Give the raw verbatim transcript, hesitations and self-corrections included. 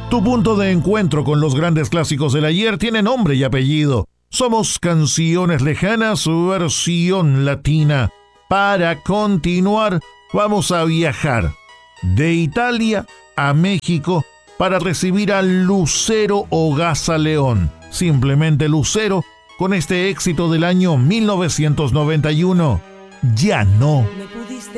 Tu punto de encuentro con los grandes clásicos del ayer tiene nombre y apellido. Somos Canciones Lejanas, versión latina. Para continuar, vamos a viajar de Italia a México para recibir a Lucero Ogasa León, simplemente Lucero, con este éxito del año mil novecientos noventa y uno, Ya no.